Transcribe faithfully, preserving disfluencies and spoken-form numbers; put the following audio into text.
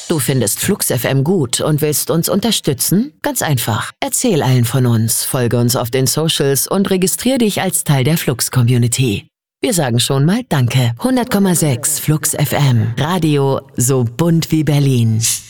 Du findest Flux F M gut und willst uns unterstützen? Ganz einfach. Erzähl allen von uns, folge uns auf den Socials und registrier dich als Teil der Flux-Community. Wir sagen schon mal Danke. hundert Komma sechs Flux F M. Radio so bunt wie Berlin.